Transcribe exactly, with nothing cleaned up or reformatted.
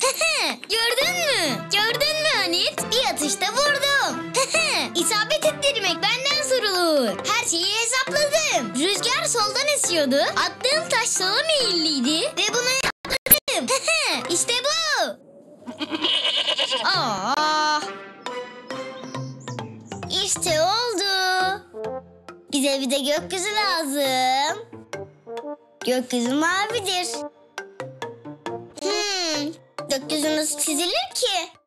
Gördün mü? Gördün mü Halit? Bir atışta vurdum. İsabet ettirmek benden sorulur. Her şeyi hesapladım. Rüzgar soldan esiyordu. Attığım taş sola meyilliydi. Ve bunu yaptım. İşte bu. Aa. İşte oldu. Bize bir de gökyüzü lazım. Gökyüzü mavidir. Hmm, gökyüzü nasıl çizilir ki?